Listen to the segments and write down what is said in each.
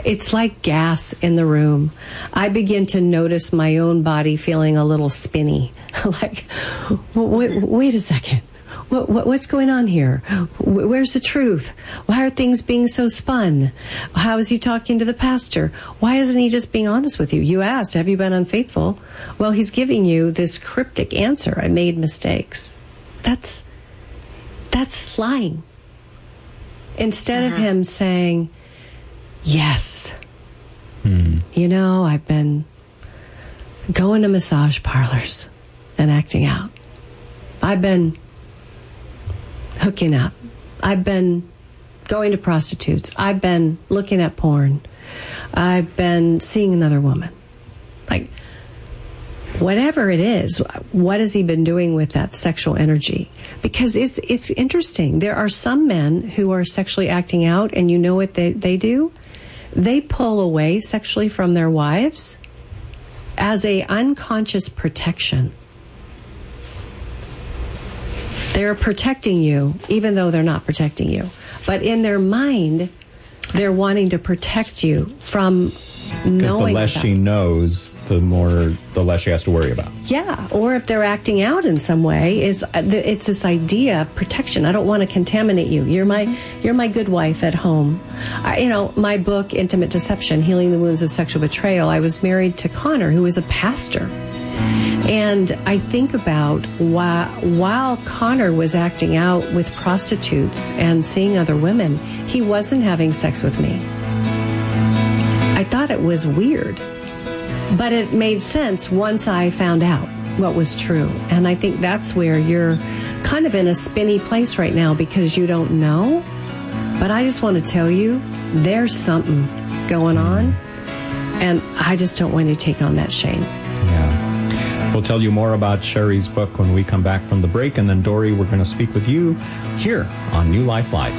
It's like gas in the room. I begin to notice my own body feeling a little spinny. Like, wait a second. What's going on here? Where's the truth? Why are things being so spun? How is he talking to the pastor? Why isn't he just being honest with you? You asked, have you been unfaithful? Well, he's giving you this cryptic answer. I made mistakes. That's lying. Instead of him saying, yes, you know, I've been going to massage parlors and acting out. I've been hooking up. I've been going to prostitutes. I've been looking at porn. I've been seeing another woman. Like, whatever it is, what has he been doing with that sexual energy? Because it's interesting. There are some men who are sexually acting out, and you know what they do? They pull away sexually from their wives as a unconscious protection. They're protecting you, even though they're not protecting you. But in their mind, they're wanting to protect you from knowing. Because the less she knows, the less she has to worry about. Yeah, or if they're acting out in some way, it's this idea of protection. I don't want to contaminate you. You're my good wife at home. My book, Intimate Deception, Healing the Wounds of Sexual Betrayal, I was married to Connor, who is a pastor. And I think about while Connor was acting out with prostitutes and seeing other women, he wasn't having sex with me. I thought it was weird, but it made sense once I found out what was true. And I think that's where you're kind of in a spinny place right now because you don't know. But I just want to tell you, there's something going on, and I just don't want you to take on that shame. Yeah. We'll tell you more about Sherry's book when we come back from the break. And then, Dory, we're going to speak with you here on New Life Live.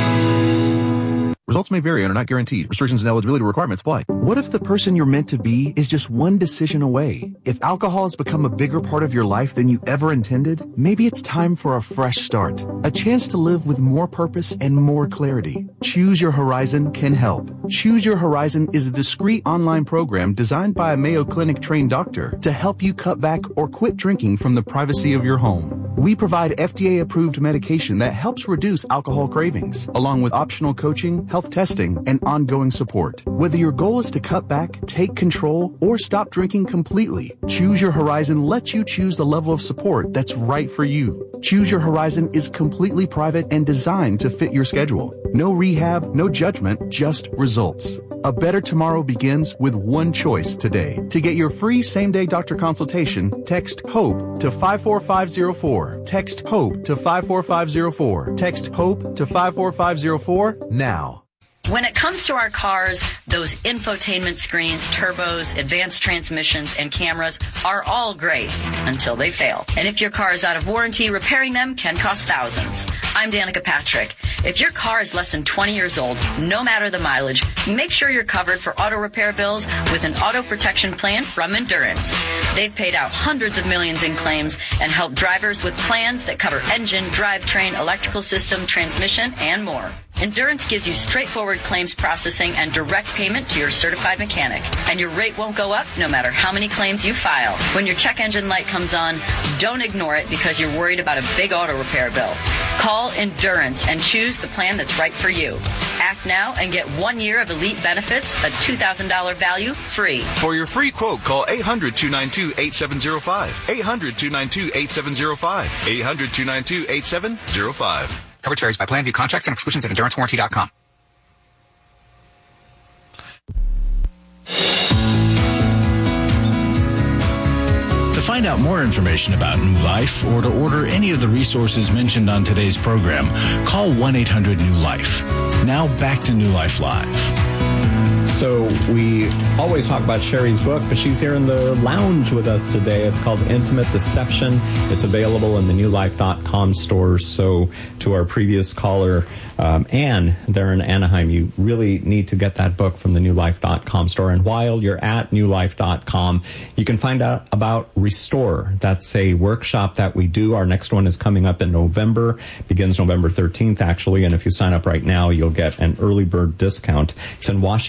Results may vary and are not guaranteed. Restrictions and eligibility requirements apply. What if the person you're meant to be is just one decision away? If alcohol has become a bigger part of your life than you ever intended, maybe it's time for a fresh start. A chance to live with more purpose and more clarity. Choose Your Horizon can help. Choose Your Horizon is a discreet online program designed by a Mayo Clinic trained doctor to help you cut back or quit drinking from the privacy of your home. We provide FDA-approved medication that helps reduce alcohol cravings, along with optional coaching, health testing, and ongoing support. Whether your goal is to cut back, take control, or stop drinking completely, Choose Your Horizon lets you choose the level of support that's right for you. Choose Your Horizon is completely private and designed to fit your schedule. No rehab, no judgment, just results. A better tomorrow begins with one choice today. To get your free same-day doctor consultation, text HOPE to 54504. Text HOPE to 54504. Text HOPE to 54504 now. When it comes to our cars, those infotainment screens, turbos, advanced transmissions, and cameras are all great until they fail. And if your car is out of warranty, repairing them can cost thousands. I'm Danica Patrick. If your car is less than 20 years old, no matter the mileage, make sure you're covered for auto repair bills with an auto protection plan from Endurance. They've paid out hundreds of millions in claims and helped drivers with plans that cover engine, drivetrain, electrical system, transmission, and more. Endurance gives you straightforward claims processing and direct payment to your certified mechanic. And your rate won't go up no matter how many claims you file. When your check engine light comes on, don't ignore it because you're worried about a big auto repair bill. Call Endurance and choose the plan that's right for you. Act now and get 1 year of elite benefits, a $2,000 value, free. For your free quote, call 800-292-8705. 800-292-8705. 800-292-8705. Coverage varies by plan. View contracts and exclusions at EnduranceWarranty.com. To find out more information about New Life or to order any of the resources mentioned on today's program, call 1-800-NEW-LIFE. Now back to New Life Live. So we always talk about Sherry's book, but she's here in the lounge with us today. It's called Intimate Deception. It's available in the newlife.com stores. So to our previous caller, Anne, there in Anaheim, you really need to get that book from the newlife.com store. And while you're at newlife.com, you can find out about Restore. That's a workshop that we do. Our next one is coming up in November, begins November 13th, actually. And if you sign up right now, you'll get an early bird discount. It's in Washington.